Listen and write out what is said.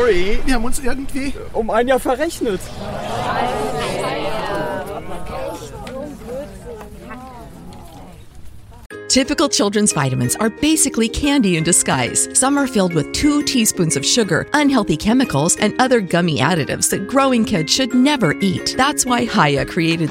sorry, wir haben uns irgendwie um ein Jahr verrechnet. Typical children's vitamins are basically candy in disguise. Some are filled with 2 teaspoons of sugar, unhealthy chemicals, and other gummy additives that growing kids should never eat. That's why Haya created